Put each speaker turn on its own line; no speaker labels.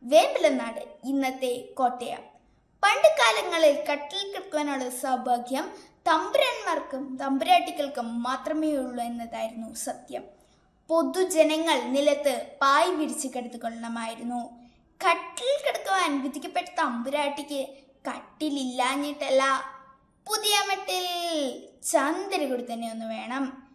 വേമ്പലനാട് ഇന്നത്തെ കോട്ടയം. പണ്ട് കാലങ്ങളിൽ കട്ടിൽ കിടക്കുവാനുള്ള സൗഭാഗ്യം തമ്പുരാന്മാർക്കും തമ്പുരാട്ടികൾക്കും മാത്രമേ ഉള്ളൂ എന്നതായിരുന്നു സത്യം. പൊതുജനങ്ങൾ നിലത്ത് പായ് വിരിച്ച് കിടത്തുകൊള്ളണമായിരുന്നു. കട്ടിൽ കിടക്കുവാൻ വിധിക്കപ്പെട്ട തമ്പുരാട്ടിക്ക് കട്ടിലില്ലാഞ്ഞിട്ടല്ല, പുതിയ മട്ടിൽ ചന്ദനകുടി തന്നെ ഒന്ന് വേണം.